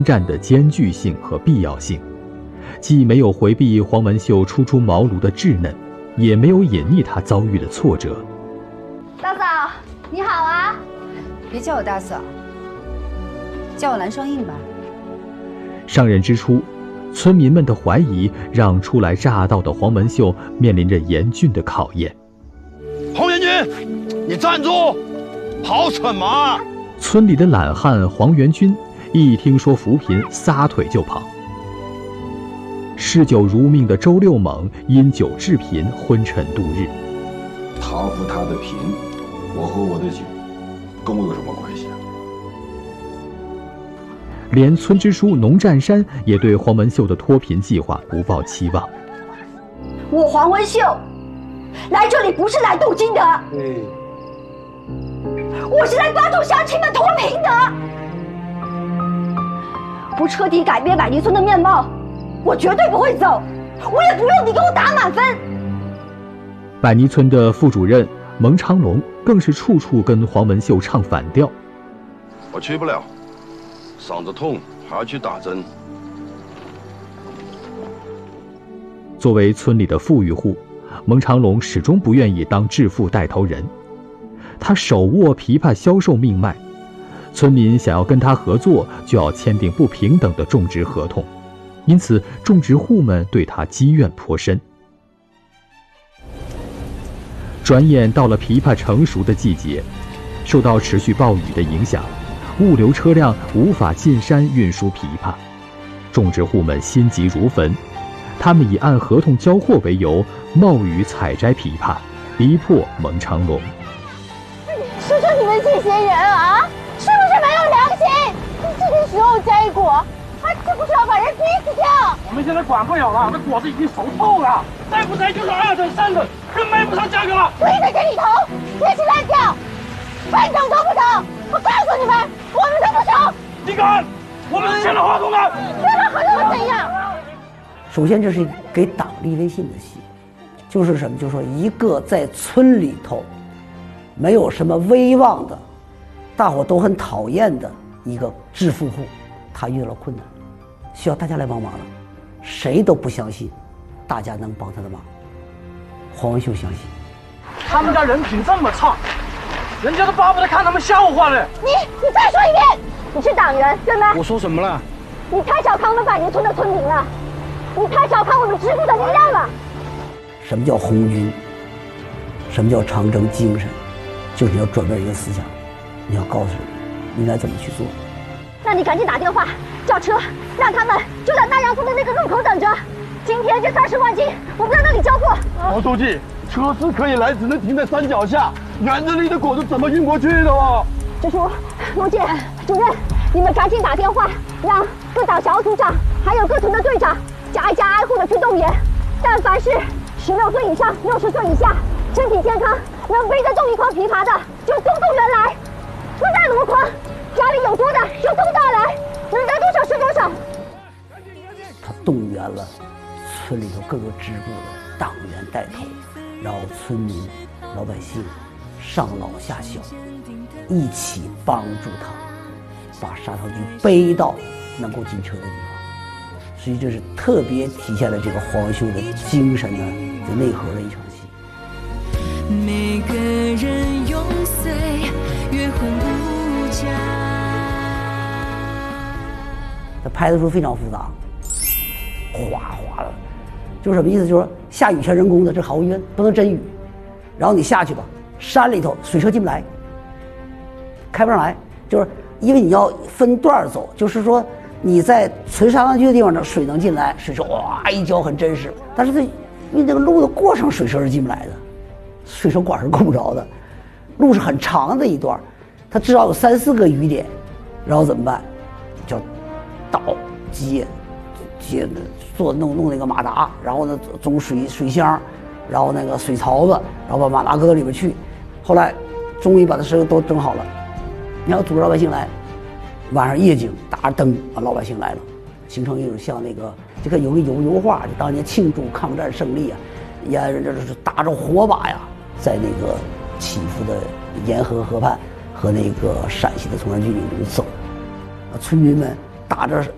战的艰巨性和必要性，既没有回避黄文秀初出茅庐的稚嫩，也没有隐匿他遭遇的挫折。 大嫂，你好啊！ 别叫我大嫂，叫我蓝双印吧。 上任之初，村民们的怀疑让初来乍到的黄文秀面临着严峻的考验。 洪元军，你站住！跑什么？ 村里的懒汉黄元军一听说扶贫，撒腿就跑。嗜酒如命的周六猛因酒致贫，昏沉度日。 他扶他的贫，我喝我的酒，跟我有什么关系啊？ 连村支书农占山也对黄文秀的脱贫计划不抱期望。 我黄文秀来这里不是来镀金的，我是来帮助乡亲们脱贫的。不彻底改变百泥村的面貌，我绝对不会走，我也不用你给我打满分。 百泥村的副主任蒙长龙更是处处跟黄文秀唱反调。 我去不了，嗓子痛，还要去打针。 作为村里的富裕户，蒙长龙始终不愿意当致富带头人。他手握枇杷销售命脉，村民想要跟他合作，就要签订不平等的种植合同，因此种植户们对他积怨颇深。转眼到了枇杷成熟的季节，受到持续暴雨的影响，物流车辆无法进山运输枇杷，种植户们心急如焚。他们以按合同交货为由，冒雨采摘枇杷，逼迫蒙长龙。 说说你们这些人啊，是不是没有良心？这个时候摘果，还是不是要把人逼死掉？ 我们现在管不了了，那果子已经熟透了，再不摘就是2等3等，更卖不上价格了。 不应该给你投，别去烂掉，半等都不等！我告诉你们，我们都不熟。 你敢？我们是签了合同的。 签了合同又怎样？ 首先，这是给党立威信的戏，就是什么？就是说，一个在村里头没有什么威望的，大伙都很讨厌的一个致富户，他遇到了困难，需要大家来帮忙了。谁都不相信大家能帮他的忙，黄文秀相信。 他们家人品这么差，人家都巴不得看他们笑话了。 你再说一遍，你是党员对吗？ 我说什么了？ 你太小看我们百年村的村民了，你太小看我们支部的力量了。 什么叫红军？什么叫长征精神？就是你要转变一个思想，你要告诉人应该怎么去做。 那你赶紧打电话叫车，让他们就在大洋村的那个路口等着。今天这30万斤，我们在那里交货。 毛书记，车是可以来，只能停在山脚下，园子里的果子怎么运过去的啊？ 支书、农建主任，你们赶紧打电话，让各党小组长还有各村的队长家家挨户的去动员。但凡是16岁以上、60岁以下，身体健康，能背得动一筐枇杷的，就都动员来。不在箩筐，家里有多的就都带来，能带多少是多少。 他动员了村里头各个支部的党员带头，然后村民、老百姓上老下小，一起帮助他把砂糖橘背到能够进车的地方。所以这是特别体现了这个黄文秀的精神的内核的一场戏。 每个人永岁月魂无价。 他拍的时候非常复杂，哗哗的，就是什么意思？就是说下雨全人工的，这毫无疑问不能真雨。然后你下去吧，山里头水车进不来，开不上来，就是因为你要分段走，就是说你在存砂糖橘的地方呢，水能进来，水车哇一浇很真实，但是因为这个路的过程，水车是进不来的，水车管是够不着的，路是很长的一段，它至少有3、4个雨点，然后怎么办？叫倒接做弄那个马达，然后呢总水箱，然后那个水槽子，然后把马达搁到里边去。后来终于把这事都整好了，你要组织老百姓来，晚上夜景打着灯，把老百姓来了，形成一种像那个这个有个油画，就当年庆祝抗战胜利啊，这是打着火把呀，在那个起伏的沿河河畔和那个陕西的崇山峻岭中走，村民们打着